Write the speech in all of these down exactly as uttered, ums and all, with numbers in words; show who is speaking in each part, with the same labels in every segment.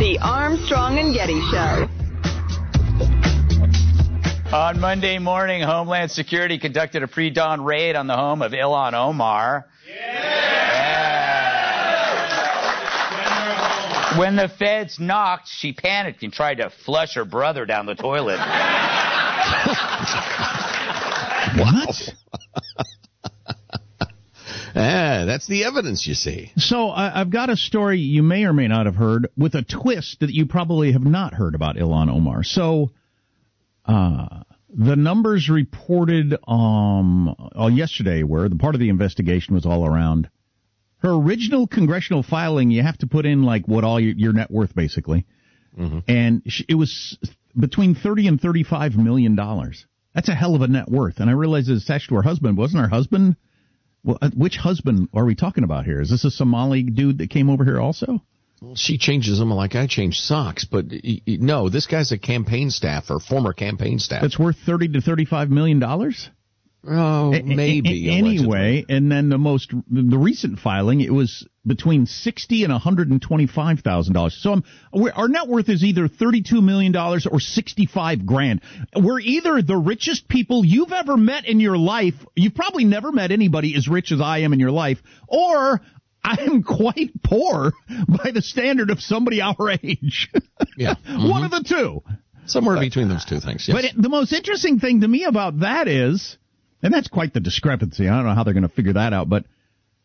Speaker 1: The Armstrong and Getty Show.
Speaker 2: On Monday morning, Homeland Security conducted a pre-dawn raid on the home of Ilhan Omar. Yeah. Yeah. When the feds knocked, she panicked and tried to flush her brother down the toilet.
Speaker 3: What? Ah, that's the evidence, you see.
Speaker 4: So uh, I've got a story you may or may not have heard with a twist that you probably have not heard about Ilhan Omar. So uh, the numbers reported um, uh, yesterday were the part of the investigation was all around her original congressional filing. You have to put in like what all your, your net worth, basically. Mm-hmm. And she, it was between thirty and thirty-five million dollars. That's a hell of a net worth. And I realized it's attached to her husband. Wasn't her husband? Well, which husband are we talking about here? Is this a Somali dude that came over here also?
Speaker 3: Well, she changes them like I change socks, but no, this guy's a campaign staffer, former campaign staff.
Speaker 4: That's worth thirty to thirty-five million dollars?
Speaker 3: Oh, maybe.
Speaker 4: A- anyway, and then the most, the recent filing, it was between sixty and one hundred twenty-five thousand dollars. So I'm, our net worth is either thirty-two million dollars or sixty-five grand. We're either the richest people you've ever met in your life. You've probably never met anybody as rich as I am in your life, or I am quite poor by the standard of somebody our age.
Speaker 3: Yeah. Mm-hmm.
Speaker 4: One of the two.
Speaker 3: Somewhere between those two things, yes.
Speaker 4: But it, the most interesting thing to me about that is, and that's quite the discrepancy. I don't know how they're going to figure that out, but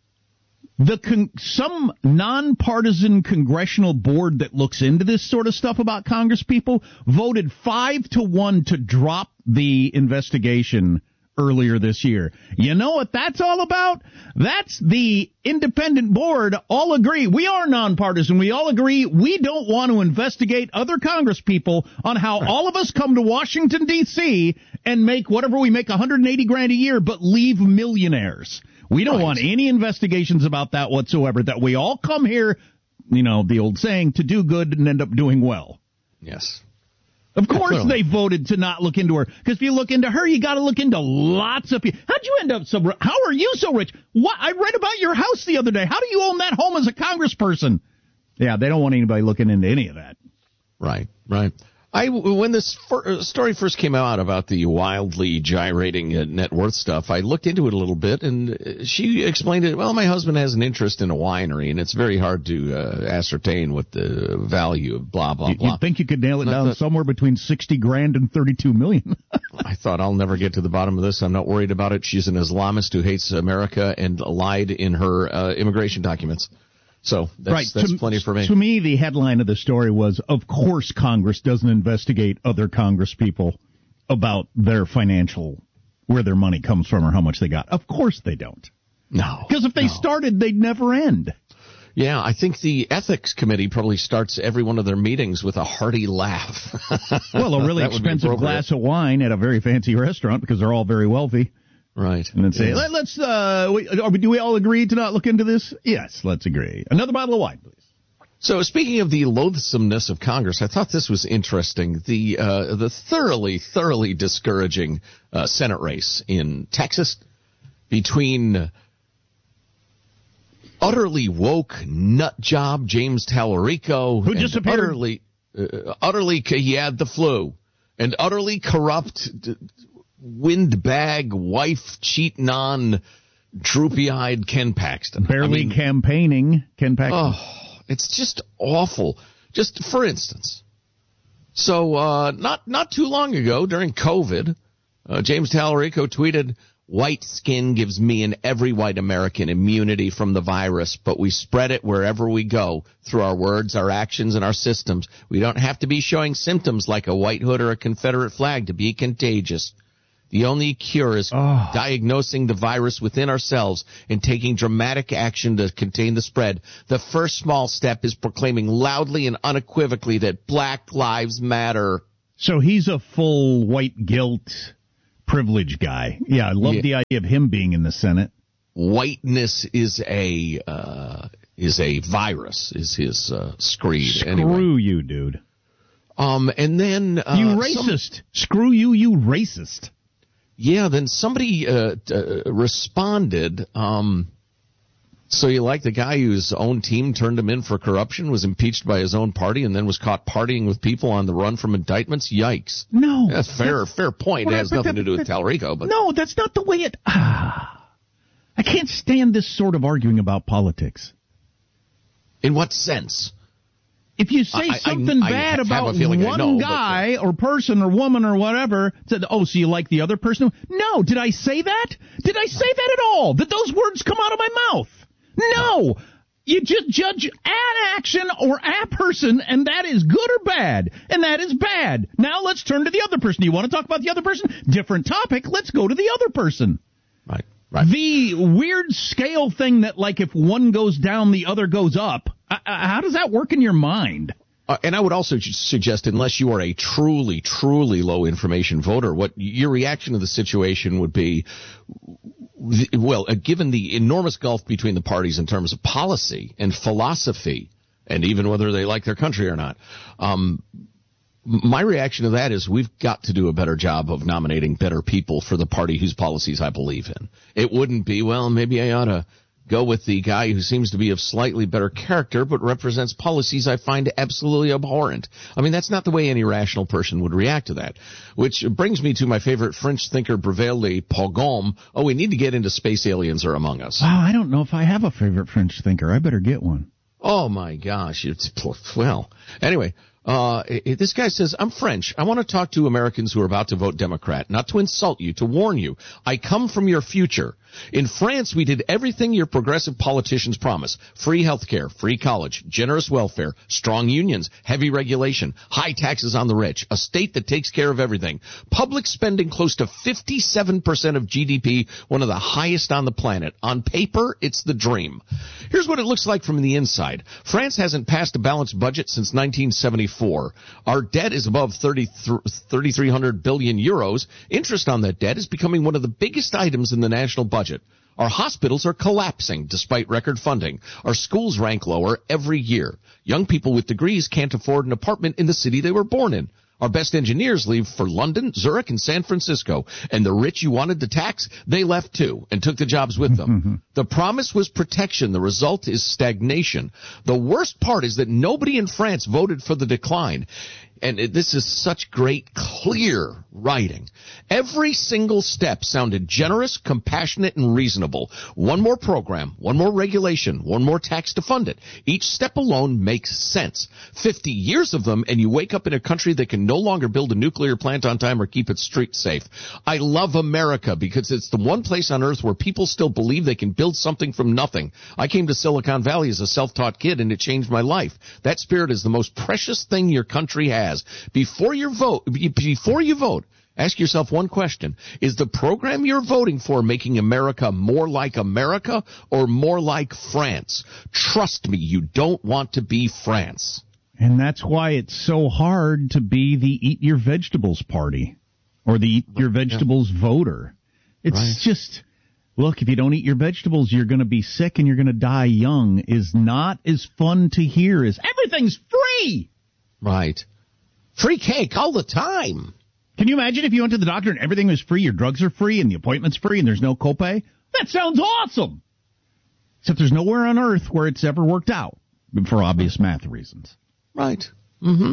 Speaker 4: the con- some nonpartisan congressional board that looks into this sort of stuff about Congress people voted five to one to drop the investigation earlier this year. You know what that's all about? That's the independent board all agree. We are nonpartisan. We all agree we don't want to investigate other Congress people on how right. all of us come to Washington, D C and make whatever we make one hundred eighty grand a year, but leave millionaires. We don't right. want any investigations about that whatsoever, that we all come here, you know, the old saying, to do good and end up doing well.
Speaker 3: Yes.
Speaker 4: Of course they voted to not look into her, because if you look into her, you got to look into lots of people. How'd you end up so rich? How are you so rich? What? I read about your house the other day. How do you own that home as a congressperson? Yeah, they don't want anybody looking into any of that.
Speaker 3: Right, right. I, when this for, story first came out about the wildly gyrating uh, net worth stuff, I looked into it a little bit, and she explained it, well, my husband has an interest in a winery, and it's very hard to uh, ascertain what the value of blah, blah, blah.
Speaker 4: You'd think you could nail it down thought, somewhere between sixty grand and thirty-two million.
Speaker 3: I thought, I'll never get to the bottom of this. I'm not worried about it. She's an Islamist who hates America and lied in her uh, immigration documents. So that's,
Speaker 4: right.
Speaker 3: that's
Speaker 4: to,
Speaker 3: plenty for me.
Speaker 4: To me, the headline of the story was, of course Congress doesn't investigate other Congress people about their financial, where their money comes from or how much they got. Of course they don't.
Speaker 3: No.
Speaker 4: Because if they
Speaker 3: no.
Speaker 4: started, they'd never end.
Speaker 3: Yeah, I think the ethics committee probably starts every one of their meetings with a hearty laugh.
Speaker 4: Well, a really expensive glass of wine at a very fancy restaurant, because they're all very wealthy.
Speaker 3: Right.
Speaker 4: And then say,
Speaker 3: yeah.
Speaker 4: Let, let's, uh, we, do we all agree to not look into this? Yes, let's agree. Another bottle of wine, please.
Speaker 3: So speaking of the loathsomeness of Congress, I thought this was interesting. The, uh, the thoroughly, thoroughly discouraging, uh, Senate race in Texas between utterly woke nut job James Tallarico.
Speaker 4: Who disappeared?
Speaker 3: Utterly, uh, utterly, he had the flu. And utterly corrupt, windbag, wife cheating on, droopy-eyed Ken Paxton.
Speaker 4: Barely I mean, campaigning Ken Paxton.
Speaker 3: Oh, it's just awful. Just for instance, so uh, not not too long ago during COVID, uh, James Tallarico tweeted, "White skin gives me and every white American immunity from the virus, but we spread it wherever we go through our words, our actions, and our systems. We don't have to be showing symptoms like a white hood or a Confederate flag to be contagious. The only cure is oh. diagnosing the virus within ourselves and taking dramatic action to contain the spread. The first small step is proclaiming loudly and unequivocally that Black Lives Matter."
Speaker 4: So he's a full white guilt privilege guy. Yeah, I love yeah. the idea of him being in the Senate.
Speaker 3: Whiteness is a uh, is a virus, is his uh, screed.
Speaker 4: Screw
Speaker 3: anyway.
Speaker 4: you, dude.
Speaker 3: Um, and then uh,
Speaker 4: you racist. Some, Screw you, you racist.
Speaker 3: Yeah, then somebody uh, uh, responded. Um, So you like the guy whose own team turned him in for corruption, was impeached by his own party, and then was caught partying with people on the run from indictments? Yikes.
Speaker 4: No.
Speaker 3: That's fair, that's, fair point. It has nothing that, to do with that, Talarico. But
Speaker 4: no, that's not the way it... Ah, I can't stand this sort of arguing about politics.
Speaker 3: In what sense?
Speaker 4: If you say
Speaker 3: I,
Speaker 4: something
Speaker 3: I, I
Speaker 4: bad about one
Speaker 3: know,
Speaker 4: guy
Speaker 3: but, uh,
Speaker 4: or person or woman or whatever, said, oh, so you like the other person? No. Did I say that? Did I say that at all? Did those words come out of my mouth? No. You just judge an action or a person, and that is good or bad, and that is bad. Now let's turn to the other person. You want to talk about the other person? Different topic. Let's go to the other person.
Speaker 3: Right. Right.
Speaker 4: The weird scale thing that, like, if one goes down, the other goes up. Uh, how does that work in your mind?
Speaker 3: Uh, and I would also suggest, unless you are a truly, truly low information voter, what your reaction to the situation would be, well, uh, given the enormous gulf between the parties in terms of policy and philosophy, and even whether they like their country or not, um, my reaction to that is we've got to do a better job of nominating better people for the party whose policies I believe in. It wouldn't be, well, maybe I ought to go with the guy who seems to be of slightly better character but represents policies I find absolutely abhorrent. I mean, that's not the way any rational person would react to that. Which brings me to my favorite French thinker, Brevel de Pogom. Oh, we need to get into space aliens are among us.
Speaker 4: Oh, I don't know if I have a favorite French thinker. I better get one.
Speaker 3: Oh, my gosh. It's, well, anyway. Uh, this guy says, I'm French. I want to talk to Americans who are about to vote Democrat, not to insult you, to warn you. I come from your future. In France, we did everything your progressive politicians promise. Free health care, free college, generous welfare, strong unions, heavy regulation, high taxes on the rich, a state that takes care of everything. Public spending close to fifty-seven percent of G D P, one of the highest on the planet. On paper, it's the dream. Here's what it looks like from the inside. France hasn't passed a balanced budget since nineteen seventy-four. Our debt is above thirty-three hundred billion euros. Interest on that debt is becoming one of the biggest items in the national budget. Our hospitals are collapsing despite record funding. Our schools rank lower every year. Young people with degrees can't afford an apartment in the city they were born in. Our best engineers leave for London, Zurich, and San Francisco. And the rich you wanted to tax, they left too and took the jobs with them. The promise was protection. The result is stagnation. The worst part is that nobody in France voted for the decline. And this is such great, clear writing. Every single step sounded generous, compassionate, and reasonable. One more program, one more regulation, one more tax to fund it. Each step alone makes sense. Fifty years of them, and you wake up in a country that can no longer build a nuclear plant on time or keep its streets safe. I love America because it's the one place on earth where people still believe they can build something from nothing. I came to Silicon Valley as a self-taught kid, and it changed my life. That spirit is the most precious thing your country has. Before you vote, before you vote, ask yourself one question. Is the program you're voting for making America more like America or more like France? Trust me, you don't want to be France.
Speaker 4: And that's why it's so hard to be the Eat Your Vegetables party or the Eat Your Vegetables yeah. voter. It's right. just, look, if you don't eat your vegetables, you're going to be sick and you're going to die young is not as fun to hear as everything's free.
Speaker 3: Right. Free cake all the time.
Speaker 4: Can you imagine if you went to the doctor and everything was free, your drugs are free, and the appointment's free, and there's no copay? That sounds awesome! Except there's nowhere on earth where it's ever worked out, for obvious math reasons.
Speaker 3: Right. Mm-hmm.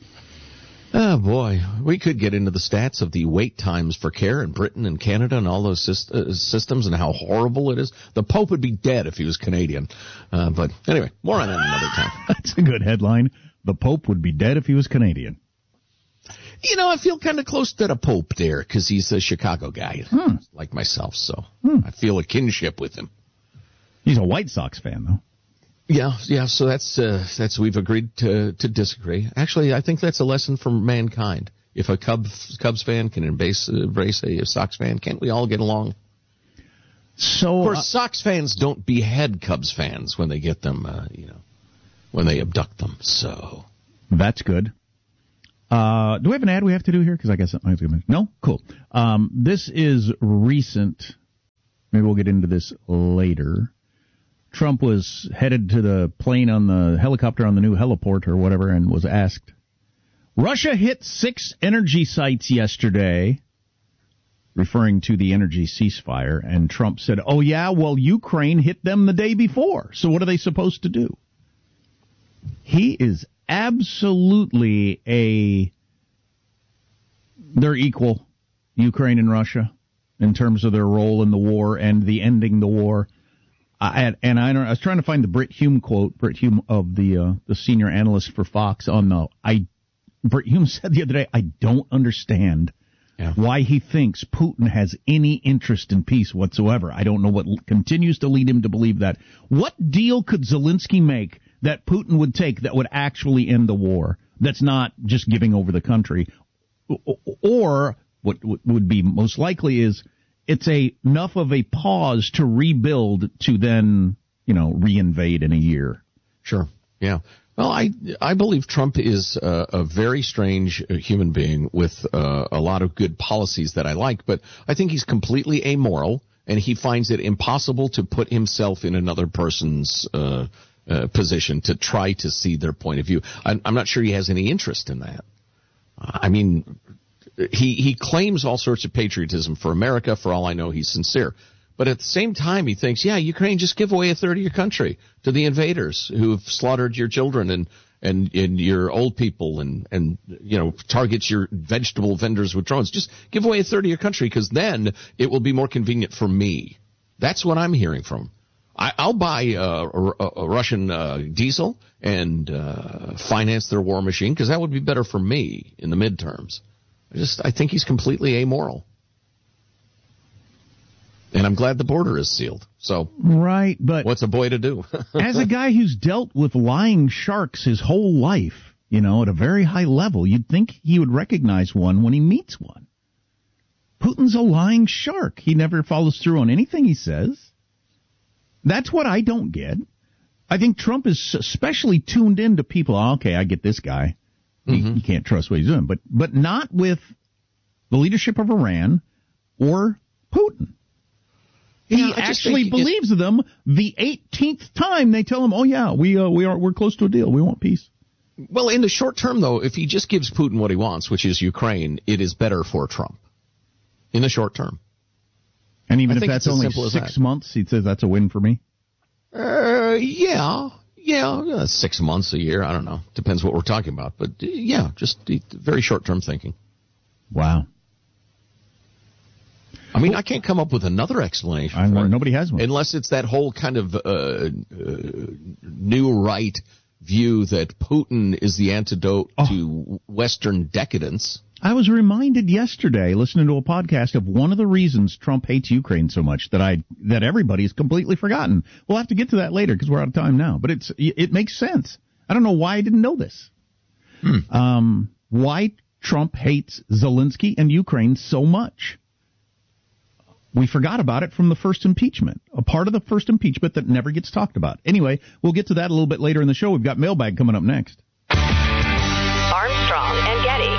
Speaker 3: Oh, boy. We could get into the stats of the wait times for care in Britain and Canada and all those syst- uh, systems and how horrible it is. The Pope would be dead if he was Canadian. Uh, but anyway, more on that another time.
Speaker 4: That's a good headline. The Pope would be dead if he was Canadian.
Speaker 3: You know, I feel kind of close to the Pope there because he's a Chicago guy, hmm. like myself, so hmm. I feel a kinship with him.
Speaker 4: He's a White Sox fan, though.
Speaker 3: Yeah, yeah. So that's uh, that's we've agreed to to disagree. Actually, I think that's a lesson for mankind. If a Cubs Cubs fan can embrace embrace a Sox fan, can't we all get along?
Speaker 4: So,
Speaker 3: of course,
Speaker 4: uh,
Speaker 3: Sox fans don't behead Cubs fans when they get them, uh, you know, when they abduct them. So
Speaker 4: that's good. Uh, do we have an ad we have to do here? Because I guess I was going to no, cool. Um, this is recent. Maybe we'll get into this later. Trump was headed to the plane on the helicopter on the new heliport or whatever and was asked, Russia hit six energy sites yesterday. referring to the energy ceasefire, and Trump said, oh, yeah, well, Ukraine hit them the day before, so what are they supposed to do? He is absolutely a... They're equal, Ukraine and Russia, in terms of their role in the war and the ending the war. I, and I, don't, I was trying to find the Brit Hume quote, Brit Hume of the uh, the senior analyst for Fox on the... I, Brit Hume said the other day, I don't understand yeah. why he thinks Putin has any interest in peace whatsoever. I don't know what continues to lead him to believe that. What deal could Zelensky make that Putin would take that would actually end the war, that's not just giving over the country? Or what would be most likely is it's a enough of a pause to rebuild to then, you know, reinvade in a year.
Speaker 3: Sure. Yeah. Well, I I believe Trump is a, a very strange human being with uh, a lot of good policies that I like, but I think he's completely amoral, and he finds it impossible to put himself in another person's uh, uh, position to try to see their point of view. I'm, I'm not sure he has any interest in that. I mean, he he claims all sorts of patriotism for America. For all I know, he's sincere. But at the same time, he thinks, yeah, Ukraine, just give away a third of your country to the invaders who've slaughtered your children and, and, and your old people and, and, you know, targets your vegetable vendors with drones. Just give away a third of your country, because then it will be more convenient for me. That's what I'm hearing from him. I, I'll buy uh, a, a Russian uh, diesel and uh, finance their war machine, because that would be better for me in the midterms. I just I think he's completely amoral, and I'm glad the border is sealed. So
Speaker 4: right, but
Speaker 3: what's a boy to do?
Speaker 4: As a guy who's dealt with lying sharks his whole life, you know, at a very high level, you'd think he would recognize one when he meets one. Putin's a lying shark. He never follows through on anything he says. That's what I don't get. I think Trump is especially tuned in to people. Oh, okay, I get this guy. Mm-hmm. You can't trust what he's doing. But but not with the leadership of Iran or Putin. He yeah, actually believes it, them the eighteenth time they tell him, oh, yeah, we uh, we are we're close to a deal. We want peace.
Speaker 3: Well, in the short term, though, if he just gives Putin what he wants, which is Ukraine, it is better for Trump in the short term.
Speaker 4: And even I if that's only six that. months, he says that's a win for me?
Speaker 3: Uh, yeah. Yeah, uh, six months, a year. I don't know. Depends what we're talking about. But, uh, yeah, just uh, very short-term thinking.
Speaker 4: Wow.
Speaker 3: I mean, I can't come up with another explanation.
Speaker 4: I know, nobody has one.
Speaker 3: Unless it's that whole kind of uh, uh, new right view that Putin is the antidote oh. to Western decadence.
Speaker 4: I was reminded yesterday, listening to a podcast, of one of the reasons Trump hates Ukraine so much that I that everybody's completely forgotten. We'll have to get to that later because we're out of time now. But it's it makes sense. I don't know why I didn't know this. Hmm. Um, why Trump hates Zelensky and Ukraine so much. We forgot about it from the first impeachment, a part of the first impeachment that never gets talked about. Anyway, we'll get to that a little bit later in the show. We've got mailbag coming up next.
Speaker 1: Armstrong and Getty.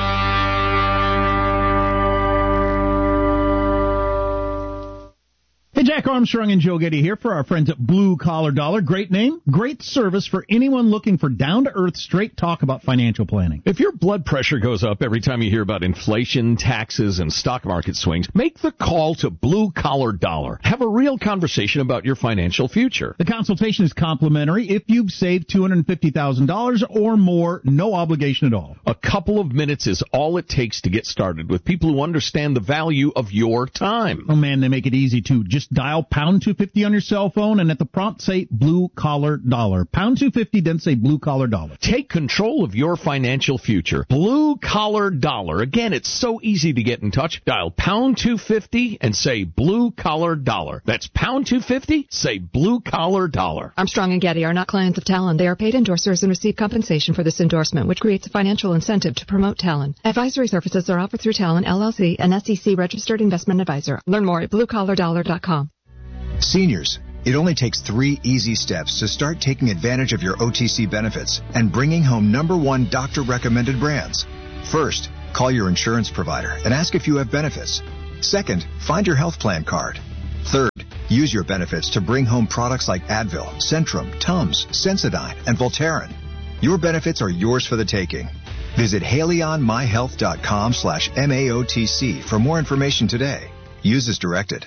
Speaker 4: Hey, Jack Armstrong and Joe Getty here for our friends at Blue Collar Dollar. Great name, great service for anyone looking for down-to-earth, straight talk about financial planning.
Speaker 5: If your blood pressure goes up every time you hear about inflation, taxes, and stock market swings, make the call to Blue Collar Dollar. Have a real conversation about your financial future.
Speaker 4: The consultation is complimentary if you've saved two hundred fifty thousand dollars or more, no obligation at all.
Speaker 5: A couple of minutes is all it takes to get started with people who understand the value of your time.
Speaker 4: Oh, man, they make it easy, too. Just dial pound two fifty on your cell phone, and at the prompt say Blue Collar Dollar. Pound two fifty, then say Blue Collar Dollar.
Speaker 5: Take control of your financial future. Blue Collar Dollar. Again, it's so easy to get in touch. Dial pound two fifty and say Blue Collar Dollar. That's pound two fifty, say Blue Collar Dollar.
Speaker 6: Armstrong and Getty are not clients of Talon. They are paid endorsers and receive compensation for this endorsement, which creates a financial incentive to promote Talon. Advisory services are offered through Talon, L L C, an S E C registered investment advisor. Learn more at blue collar dollar dot com.
Speaker 7: Seniors, it only takes three easy steps to start taking advantage of your O T C benefits and bringing home number one doctor-recommended brands. First, call your insurance provider and ask if you have benefits. Second, find your health plan card. Third, use your benefits to bring home products like Advil, Centrum, Tums, Sensodyne, and Voltaren. Your benefits are yours for the taking. Visit haleyonmyhealth dot com slash M A O T C for more information today. Use as directed.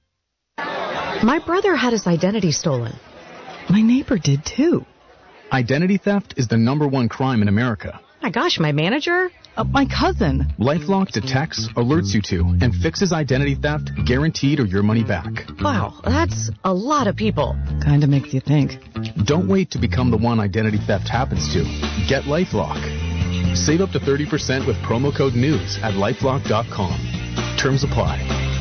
Speaker 8: My brother had his identity stolen. My neighbor did too.
Speaker 9: Identity theft is the number one crime in America.
Speaker 8: My gosh, my manager?
Speaker 10: Uh, my cousin.
Speaker 9: LifeLock detects, alerts you to, and fixes identity theft, guaranteed or your money back.
Speaker 8: Wow, that's a lot of people.
Speaker 10: Kinda makes you think.
Speaker 9: Don't wait to become the one identity theft happens to. Get LifeLock. Save up to thirty percent with promo code NEWS at lifelock dot com. Terms apply.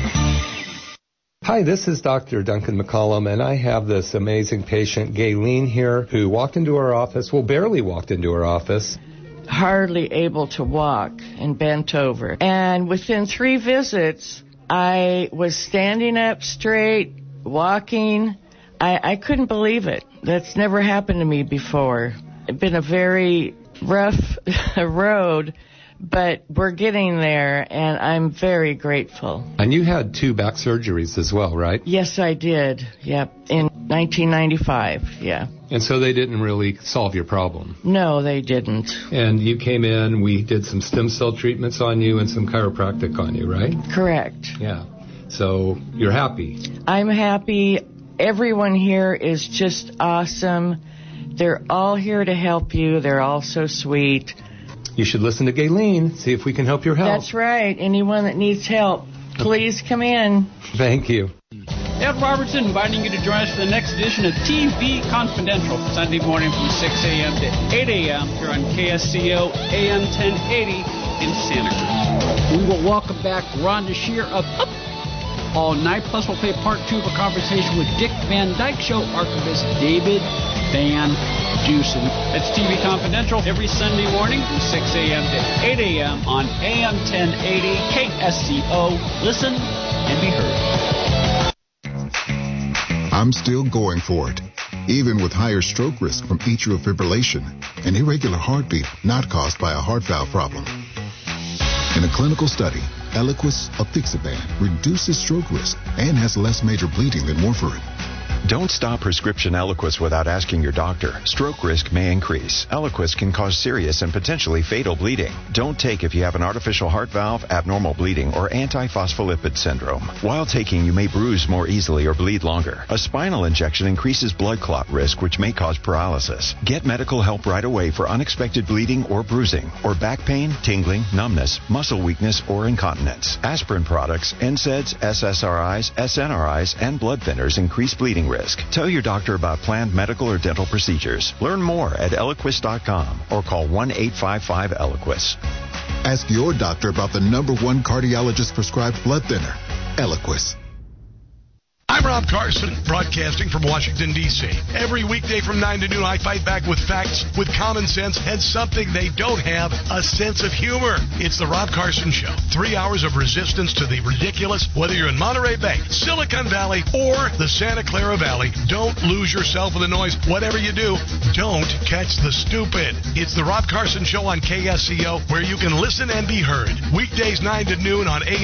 Speaker 11: Hi, this is Doctor Duncan McCollum, and I have this amazing patient, Gayleen, here, who walked into our office, well, barely walked into our office.
Speaker 12: Hardly able to walk and bent over. And within three visits, I was standing up straight, walking. I, I couldn't believe it. That's never happened to me before. It's been a very rough road, but we're getting there, and I'm very grateful.
Speaker 11: And you had two back surgeries as well, right?
Speaker 12: Yes, I did. Yep, in nineteen ninety-five, yeah.
Speaker 11: And so they didn't really solve your problem?
Speaker 12: No, they didn't.
Speaker 11: And you came in, we did some stem cell treatments on you and some chiropractic on you, right?
Speaker 12: Correct.
Speaker 11: Yeah. So you're happy?
Speaker 12: I'm happy. Everyone here is just awesome. They're all here to help you. They're all so sweet.
Speaker 11: You should listen to Gayleen, see if we can help your health.
Speaker 12: That's right. Anyone that needs help, please come in.
Speaker 11: Thank you.
Speaker 13: Ed Robertson inviting you to join us for the next edition of T V Confidential, Sunday morning from six a.m. to eight a.m. here on K S C O A M ten eighty in Santa Cruz. We will welcome back Rhonda Shear of Up All Night, plus we'll play part two of a conversation with Dick Van Dyke Show archivist David Van Dusen. That's T V Confidential every Sunday morning from six a.m. to eight a.m. on A M ten eighty K S C O. Listen and be heard.
Speaker 14: I'm still going for it, even with higher stroke risk from atrial fibrillation, an irregular heartbeat not caused by a heart valve problem. In a clinical study, Eliquis apixaban reduces stroke risk and has less major bleeding than warfarin.
Speaker 15: Don't stop prescription Eliquis without asking your doctor. Stroke risk may increase. Eliquis can cause serious and potentially fatal bleeding. Don't take if you have an artificial heart valve, abnormal bleeding, or antiphospholipid syndrome. While taking, you may bruise more easily or bleed longer. A spinal injection increases blood clot risk, which may cause paralysis. Get medical help right away for unexpected bleeding or bruising, or back pain, tingling, numbness, muscle weakness, or incontinence. Aspirin products, N SAIDs, S S R Is, S N R Is, and blood thinners increase bleeding risk. Tell your doctor about planned medical or dental procedures. Learn more at Eliquis dot com or call one eight five five Eliquis.
Speaker 14: Ask your doctor about the number one cardiologist prescribed blood thinner, Eliquis.
Speaker 16: I'm Rob Carson, broadcasting from Washington, D C Every weekday from nine to noon, I fight back with facts, with common sense, and something they don't have, a sense of humor. It's the Rob Carson Show. Three hours of resistance to the ridiculous, whether you're in Monterey Bay, Silicon Valley, or the Santa Clara Valley. Don't lose yourself in the noise. Whatever you do, don't catch the stupid. It's the Rob Carson Show on K S C O, where you can listen and be heard. Weekdays nine to noon on A